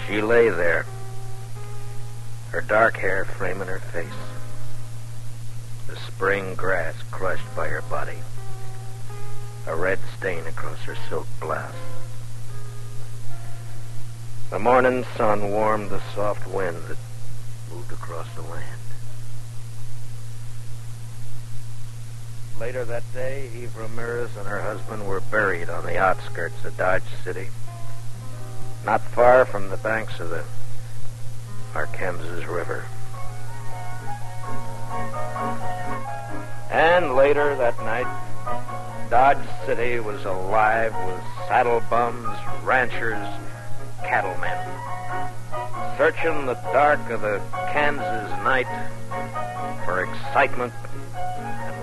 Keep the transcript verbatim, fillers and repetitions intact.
She lay there, her dark hair framing her face, the spring grass crushed by her body, a red stain across her silk blouse. The morning sun warmed the soft wind that moved across the land. Later that day, Eve Ramirez and her husband were buried on the outskirts of Dodge City, not far from the banks of the Arkansas River. And later that night, Dodge City was alive with saddle bums, ranchers, cattlemen, searching the dark of the Kansas night for excitement,